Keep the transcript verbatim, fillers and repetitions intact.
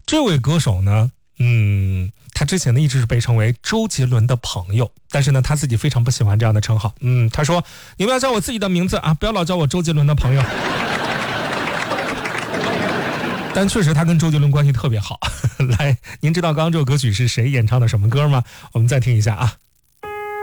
这位歌手呢，嗯，他之前呢一直是被称为周杰伦的朋友，但是呢他自己非常不喜欢这样的称号。嗯，他说你们要叫我自己的名字啊，不要老叫我周杰伦的朋友。但确实他跟周杰伦关系特别好。来，您知道刚刚这首歌曲是谁演唱的什么歌吗？我们再听一下啊。